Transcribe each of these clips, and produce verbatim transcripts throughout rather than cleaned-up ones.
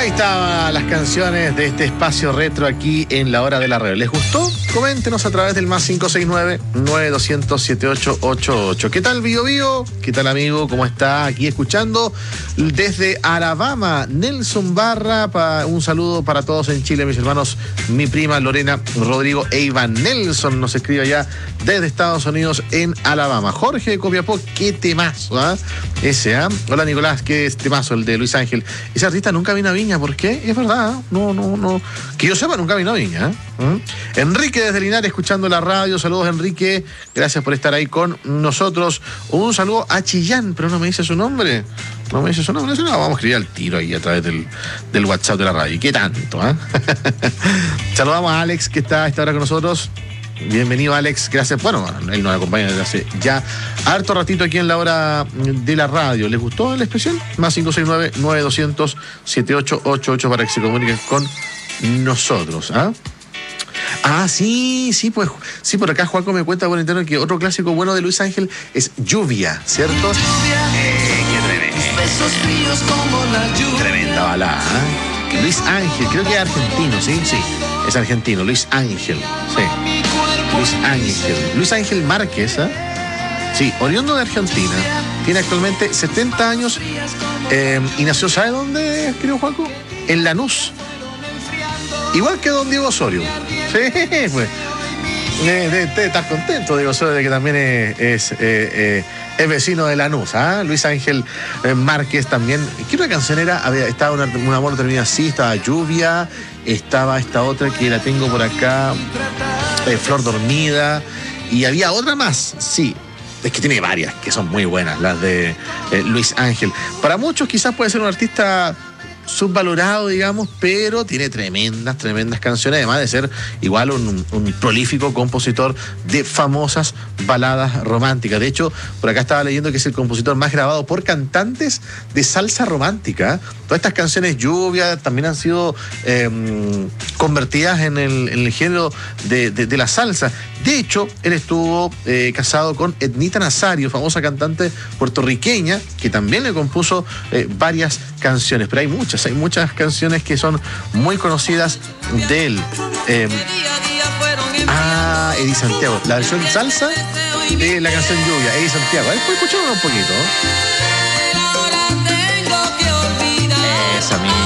Ahí estaban las canciones de este espacio retro aquí en la hora de la radio. ¿Les gustó? Coméntenos a través del más cinco seis nueve, nueve dos cero cero, siete ocho ocho ocho. ¿Qué tal, Bio Bio? ¿Qué tal, amigo? ¿Cómo está? Aquí escuchando desde Alabama, Nelson Barra. Pa, un saludo para todos en Chile, mis hermanos, mi prima Lorena, Rodrigo e Iván. Nelson nos escribe allá desde Estados Unidos en Alabama. Jorge de Copiapó, qué temazo, ¿ah? ¿eh? Ese, ¿ah? ¿eh? Hola, Nicolás, qué temazo el de Luis Ángel. Ese artista nunca vino a Viña, ¿por qué? Es verdad, ¿eh? no, no, no. Que yo sepa, nunca vino a Viña. ¿eh? ¿Mm? Enrique desde Linares, escuchando la radio. Saludos, Enrique. Gracias por estar ahí con nosotros. Un saludo a Chillán, pero no me dice su nombre. No me dice su nombre. No, vamos a escribir al tiro ahí a través del, del WhatsApp de la radio. ¿Y qué tanto? ¿eh? Saludamos a Alex, que está a esta hora con nosotros. Bienvenido, Alex. Gracias. Bueno, él nos acompaña desde hace ya harto ratito aquí en la hora de la radio. ¿Les gustó el especial? Más cinco seis nueve, nueve dos cero cero, siete ocho ocho ocho para que se comuniquen con nosotros. ¿Ah? Ah, sí, sí, pues sí, por acá Juaco me cuenta por internet que otro clásico bueno de Luis Ángel es Lluvia, ¿cierto? Eh, qué tremendo. Tremenda balada, ¿eh? Luis Ángel, creo que es argentino, ¿sí? Sí, es argentino, Luis Ángel, sí. Luis Ángel, Luis Ángel Márquez, ¿eh? Sí, oriundo de Argentina, tiene actualmente setenta años eh, y nació, ¿sabe dónde, querido Juaco? En Lanús. Igual que don Diego Osorio. Sí, pues. Eh, de, de estar contento, Diego Osorio, de que también es, es, eh, eh, es vecino de Lanús. ¿ah? Luis Ángel eh, Márquez también. ¿Qué otra canción era? Había, estaba una, un amor termina así, estaba Lluvia, estaba esta otra que la tengo por acá, eh, Flor Dormida, y había otra más, sí. Es que tiene varias que son muy buenas, las de eh, Luis Ángel. Para muchos quizás puede ser un artista subvalorado, digamos, pero tiene tremendas, tremendas canciones, además de ser igual un, un prolífico compositor de famosas baladas románticas. De hecho, por acá estaba leyendo que es el compositor más grabado por cantantes de salsa romántica. Todas estas canciones, Lluvia, también han sido eh, convertidas en el, en el género de, de, de la salsa. De hecho, él estuvo eh, casado con Ednita Nazario, famosa cantante puertorriqueña, que también le compuso eh, varias canciones, pero hay muchas, hay muchas canciones que son muy conocidas de él. Eh, ah, Eddie Santiago, la versión salsa de la canción Lluvia, Eddie Santiago. A ver, ¿puedes escucharlo un poquito? Esa misma.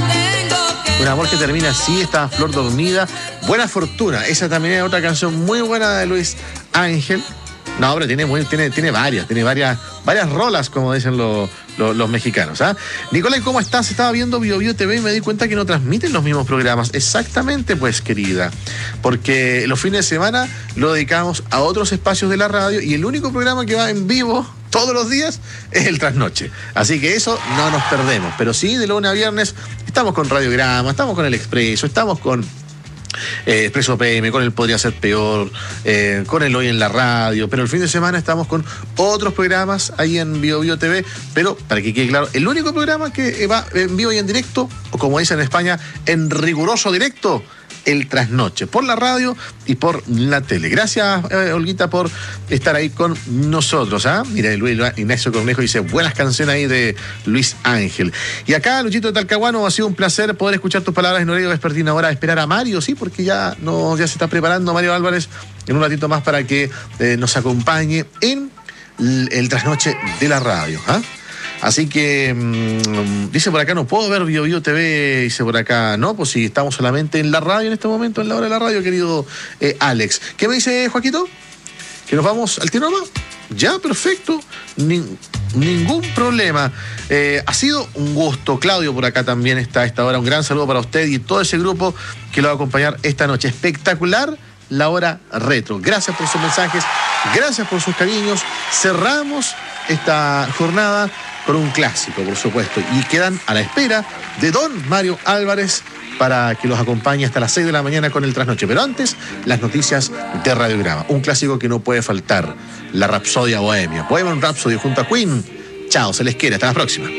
Un amor que termina así, está Flor Dormida. Buena Fortuna, esa también es otra canción muy buena de Luis Ángel. No, pero tiene, muy, tiene, tiene varias, tiene varias, varias rolas, como dicen los, los, los mexicanos. ¿ah? Nicolás, ¿cómo estás? Estaba viendo Bio Bio T V y me di cuenta que no transmiten los mismos programas. Exactamente, pues, querida. Porque los fines de semana lo dedicamos a otros espacios de la radio y el único programa que va en vivo todos los días es el Trasnoche. Así que eso no nos perdemos. Pero sí, de lunes a viernes estamos con Radiograma, estamos con El Expreso, estamos con Eh, Expreso P M, con el Podría Ser Peor, eh, con el Hoy en la Radio, pero el fin de semana estamos con otros programas ahí en Bio Bio T V, pero para que quede claro, el único programa que va en vivo y en directo, o como dicen en España, en riguroso directo, el Trasnoche, por la radio y por la tele. Gracias, eh, Olguita, por estar ahí con nosotros. ¿ah? Mira, Luis Ignacio Cornejo dice, buenas canciones ahí de Luis Ángel. Y acá, Luchito de Talcahuano, ha sido un placer poder escuchar tus palabras en horario vespertino. Ahora esperar a Mario, sí, porque ya, no, ya se está preparando Mario Álvarez en un ratito más para que eh, nos acompañe en el, el Trasnoche de la radio. ¿ah? Así que, mmm, dice por acá, no puedo ver Bio Bio T V, dice por acá, no, pues si estamos solamente en la radio en este momento, en la hora de la radio, querido eh, Alex. ¿Qué me dice Joaquito? ¿Que nos vamos al tiro nomás? Ya, perfecto, Ni, ningún problema. Eh, ha sido un gusto. Claudio por acá también está a esta hora. Un gran saludo para usted y todo ese grupo que lo va a acompañar esta noche. Espectacular la hora retro. Gracias por sus mensajes, gracias por sus cariños. Cerramos esta jornada con un clásico, por supuesto, y quedan a la espera de don Mario Álvarez para que los acompañe hasta las seis de la mañana con el Trasnoche. Pero antes, las noticias de Radiograma. Un clásico que no puede faltar, la Rapsodia Bohemia. Bohemian Rhapsody junto a Queen. Chao, se les quiere, hasta la próxima.